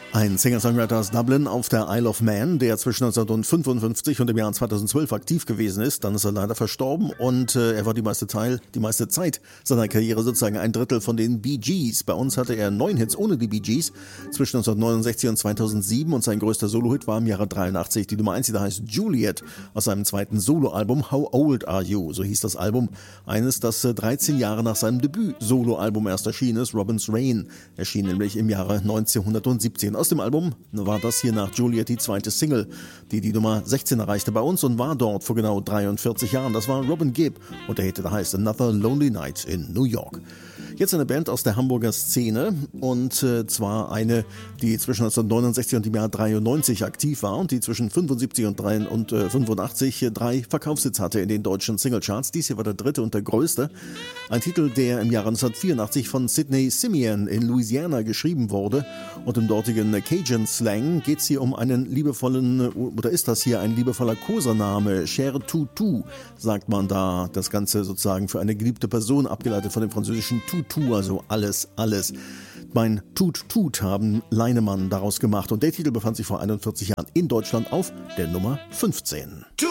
Ein Singer-Songwriter aus Dublin auf der Isle of Man, der zwischen 1955 und dem Jahr 2012 aktiv gewesen ist. Dann ist er leider verstorben und er war die meiste Zeit seiner Karriere sozusagen ein Drittel von den Bee Gees. Bei uns hatte er 9 Hits ohne die Bee Gees zwischen 1969 und 2007 und sein größter Solo-Hit war im Jahre 83 die Nummer 1, die da heißt Juliet aus seinem zweiten Solo-Album How Old Are You? So hieß das Album. Eines, das 13 Jahre nach seinem Debüt-Solo-Album erst erschienen ist. Robin's Rain erschien nämlich im Jahre 1917. Aus dem Album war das hier nach Juliet die zweite Single, die die Nummer 16 erreichte bei uns und war dort vor genau 43 Jahren. Das war Robin Gibb und der Hit, der heißt Another Lonely Night in New York. Jetzt eine Band aus der Hamburger Szene und zwar eine, die zwischen 1969 und dem Jahr 93 aktiv war und die zwischen 75 und 85 3 Verkaufshits hatte in den deutschen Singlecharts. Dies hier war der dritte und der größte. Ein Titel, der im Jahre 1984 von Sidney Simeon in Louisiana geschrieben wurde und im dortigen Cajun-Slang geht es hier um einen liebevollen, oder ist das hier ein liebevoller Kosename? Cher Toutou, sagt man da. Das Ganze sozusagen für eine geliebte Person, abgeleitet von dem französischen Toutou, also alles. Mein Tut haben Leinemann daraus gemacht und der Titel befand sich vor 41 Jahren in Deutschland auf der Nummer 15.